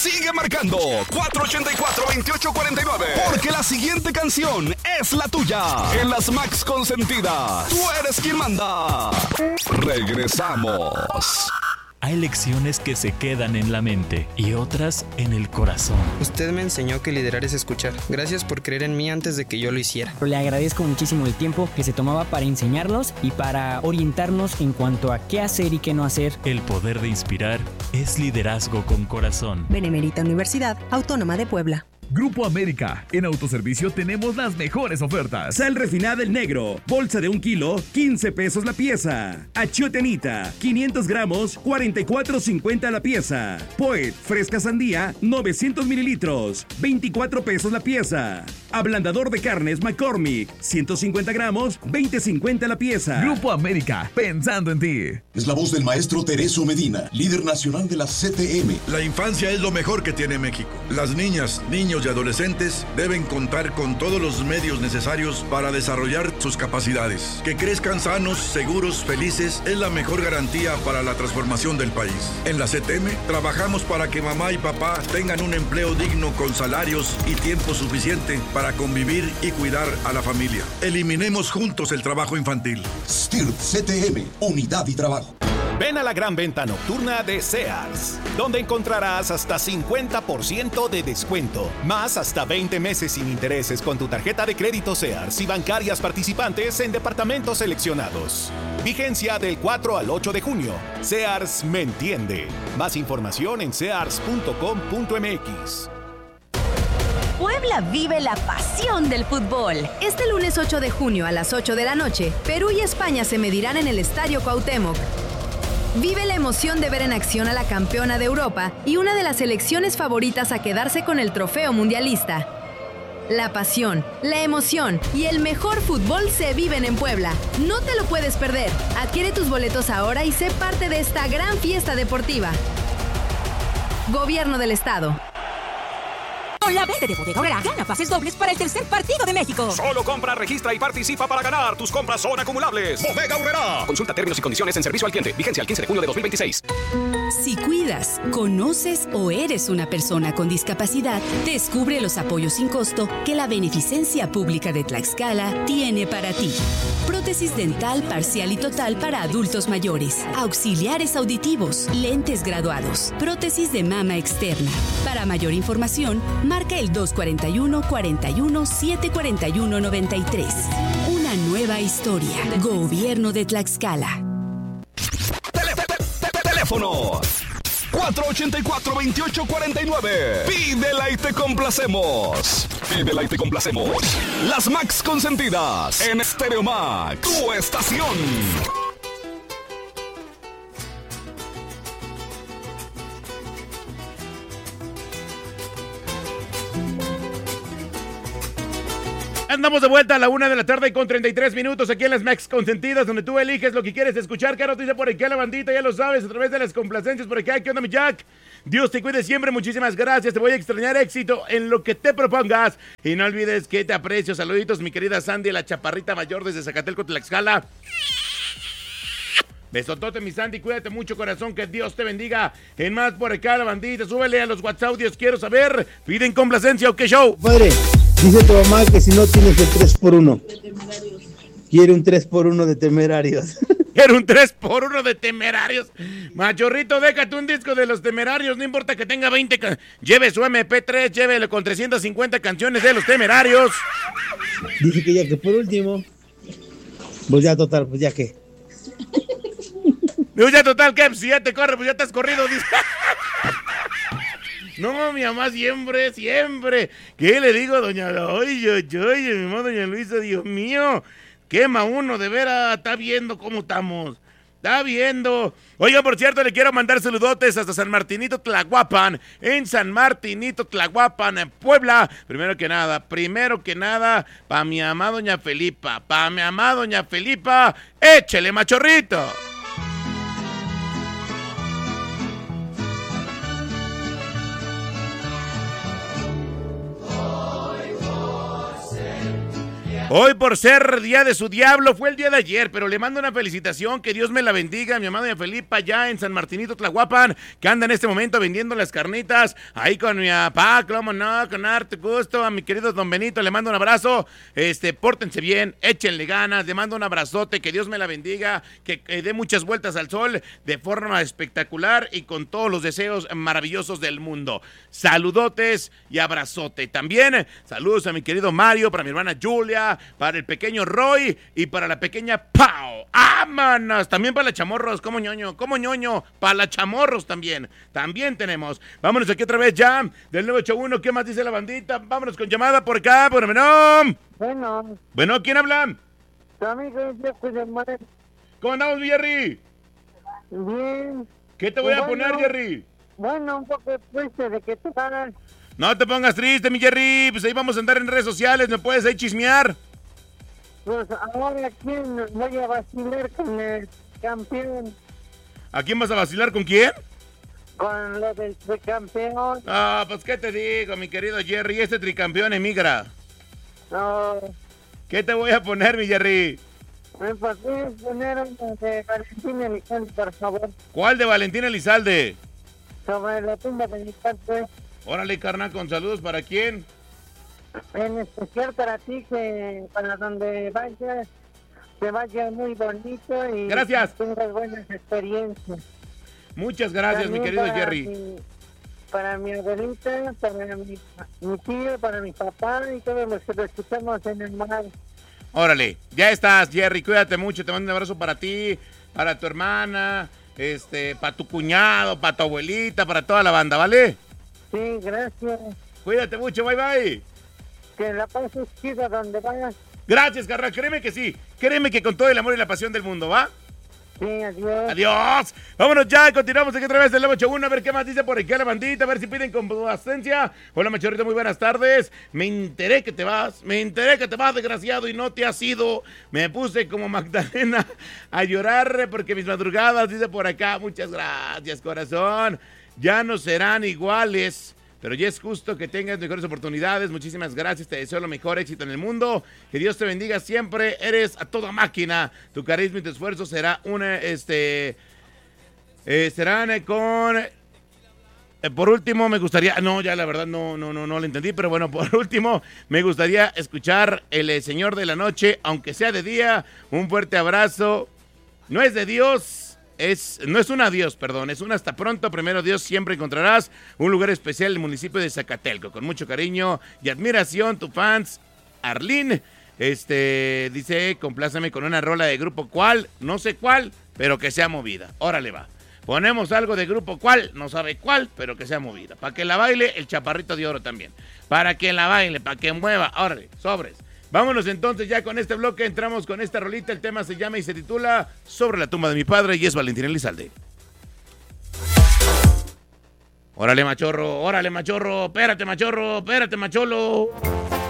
sigue marcando 484-2849, porque la siguiente canción es la tuya. En las Max Consentidas, tú eres quien manda. Regresamos. Hay lecciones que se quedan en la mente y otras en el corazón. Usted me enseñó que liderar es escuchar. Gracias por creer en mí antes de que yo lo hiciera. Le agradezco muchísimo el tiempo que se tomaba para enseñarnos y para orientarnos en cuanto a qué hacer y qué no hacer. El poder de inspirar es liderazgo con corazón. Benemérita Universidad Autónoma de Puebla. Grupo América, en autoservicio tenemos las mejores ofertas. Sal refinada El Negro, bolsa de 1 kilo, 15 pesos la pieza. Achiote Anita, 500 gramos, 44.50 la pieza. Poet, fresca sandía, 900 mililitros, 24 pesos la pieza. Ablandador de carnes McCormick, 150 gramos, 20.50 la pieza. Grupo América, pensando en ti. Es la voz del maestro Tereso Medina, líder nacional de la CTM. La infancia es lo mejor que tiene México. Las niñas, niños y adolescentes deben contar con todos los medios necesarios para desarrollar sus capacidades. Que crezcan sanos, seguros, felices es la mejor garantía para la transformación del país. En la CTM trabajamos para que mamá y papá tengan un empleo digno con salarios y tiempo suficiente para convivir y cuidar a la familia. Eliminemos juntos el trabajo infantil. STIRT CTM, Unidad y Trabajo. Ven a la gran venta nocturna de Sears, donde encontrarás hasta 50% de descuento, más hasta 20 meses sin intereses con tu tarjeta de crédito Sears y bancarias participantes en departamentos seleccionados. Vigencia del 4 al 8 de junio. Sears me entiende. Más información en sears.com.mx. Puebla vive la pasión del fútbol. Este lunes 8 de junio a las 8 de la noche, Perú y España se medirán en el Estadio Cuauhtémoc. Vive la emoción de ver en acción a la campeona de Europa y una de las selecciones favoritas a quedarse con el trofeo mundialista. La pasión, la emoción y el mejor fútbol se viven en Puebla. No te lo puedes perder. Adquiere tus boletos ahora y sé parte de esta gran fiesta deportiva. Gobierno del Estado. Con la venta de Bodega Aurrera, gana pases dobles para el tercer partido de México. Solo compra, registra y participa para ganar. Tus compras son acumulables. Bodega Aurrera. Consulta términos y condiciones en servicio al cliente. Vigencia al 15 de junio de 2026. Si cuidas, conoces o eres una persona con discapacidad, descubre los apoyos sin costo que la Beneficencia Pública de Tlaxcala tiene para ti. Prótesis dental parcial y total para adultos mayores, auxiliares auditivos, lentes graduados, prótesis de mama externa. Para mayor información, marca el 241-41-741-93. Una nueva historia. Gobierno de Tlaxcala. Teléfono 484-2849. Pídela y te complacemos. Pídela y te complacemos. Las Max Consentidas en Stereo Max, tu estación. Andamos de vuelta a la 1 de la tarde con 33 minutos aquí en las Max Consentidas, donde tú eliges lo que quieres escuchar. ¿Qué nos dice por aquí la bandita? Ya lo sabes, a través de las complacencias por acá. ¿Qué onda, mi Jack? Dios te cuide siempre, muchísimas gracias. Te voy a extrañar, éxito en lo que te propongas. Y no olvides que te aprecio. Saluditos, mi querida Sandy, la chaparrita mayor desde Zacatelco, Tlaxcala. Besotote, mi Sandy, cuídate mucho, corazón, que Dios te bendiga. En más por acá, la bandita, súbele a los WhatsApp, Dios, quiero saber. Piden complacencia o qué show. Padre, dice tu mamá que si no tienes el 3x1. Quiere un 3x1 de Temerarios. Quiero un 3x1 de Temerarios. Machorrito, déjate un disco de los Temerarios. No importa que tenga 20. Lleve su MP3, llévelo con 350 canciones de los Temerarios. Dice que ya que por último. Pues ya total, pues ya que. Pues ya total, que si ya te corre, pues ya te has corrido. Dice. No, mi mamá siempre. ¿Qué le digo, doña? Oye, mi mamá, doña Luisa, Dios mío. Quema uno, de veras, está viendo cómo estamos. Está viendo. Oiga, por cierto, le quiero mandar saludotes hasta San Martinito Tlahuapan. En San Martinito Tlahuapan, en Puebla. Primero que nada, para mi amada doña Felipa. Échele, machorrito. Hoy por ser día de su diablo, fue el día de ayer, pero le mando una felicitación, que Dios me la bendiga, a mi amada doña Felipa allá en San Martinito, Tlahuapan, que anda en este momento vendiendo las carnitas, ahí con mi papá, cómo no, con harto gusto, a mi querido don Benito, le mando un abrazo, pórtense bien, échenle ganas, le mando un abrazote, que Dios me la bendiga, que dé muchas vueltas al sol de forma espectacular y con todos los deseos maravillosos del mundo. Saludotes y abrazote. También saludos a mi querido Mario, para mi hermana Julia, para el pequeño Roy y para la pequeña Pau. ¡Ámanos! También para la Chamorros, como ñoño, para la Chamorros también tenemos. Vámonos aquí otra vez ya, del 981, ¿qué más dice la bandita? Vámonos con llamada por acá, por menor. Bueno, ¿quién habla? Tu amigo Jerry. ¿Cómo andamos, Jerry? Bien. ¿Qué te voy a poner, Jerry? Bueno, un poco triste de que te hagas. No te pongas triste, mi Jerry, pues ahí vamos a andar en redes sociales, ¿me puedes ahí chismear? Pues ahora, ¿quién voy a vacilar con el campeón? ¿A quién vas a vacilar? ¿Con quién? Con lo del tricampeón. Ah, pues qué te digo, mi querido Jerry, este tricampeón emigra. No. ¿Qué te voy a poner, mi Jerry? ¿Me puedes poner uno de Valentín Elizalde, por favor? ¿Cuál de Valentín Elizalde? Sobre la tumba de mi padre. Órale, carnal, con saludos, ¿para quién? En especial para ti, que para donde vayas, te vaya muy bonito y gracias. Tengas buenas experiencias. Muchas gracias, también mi querido Jerry. Para mi abuelita, para mi tío, para mi papá y todos los que lo escuchamos en el mar. Órale, ya estás, Jerry, cuídate mucho, te mando un abrazo para ti, para tu hermana, para tu cuñado, para tu abuelita, para toda la banda, ¿vale? Sí, gracias. Cuídate mucho, bye bye. Que la pases chida donde vayas. Gracias, carnal, créeme que sí, créeme que con todo el amor y la pasión del mundo, ¿va? Sí, adiós. Adiós. Vámonos ya, continuamos aquí otra vez del 981, a ver qué más dice por aquí a la bandita, a ver si piden complacencia. Hola, Machorrito, muy buenas tardes. Me enteré que te vas, desgraciado, y no te has ido. Me puse como Magdalena a llorar porque mis madrugadas, dice por acá. Muchas gracias, corazón. Ya no serán iguales, pero ya es justo que tengas mejores oportunidades. Muchísimas gracias, te deseo lo mejor, éxito en el mundo. Que Dios te bendiga siempre, eres a toda máquina. Tu carisma y tu esfuerzo será serán con... por último, me gustaría... No, ya la verdad no lo entendí, pero bueno, por último, me gustaría escuchar el Señor de la Noche, aunque sea de día. Un fuerte abrazo. No es de Dios... No es un adiós, perdón, es un hasta pronto. Primero Dios, siempre encontrarás un lugar especial en el municipio de Zacatelco. Con mucho cariño y admiración, tu fans, Arlene. Dice, compláceme con una rola de grupo cuál, no sé cuál, pero que sea movida. Órale, va. Ponemos algo de grupo cuál, no sabe cuál, pero que sea movida. Para que la baile el Chaparrito de Oro también. Para que la baile, para que mueva. Órale, sobres. Vámonos entonces ya con este bloque, entramos con esta rolita, el tema se llama y se titula Sobre la tumba de mi padre y es Valentín Elizalde. Órale, machorro, espérate, machorro, espérate, macholo.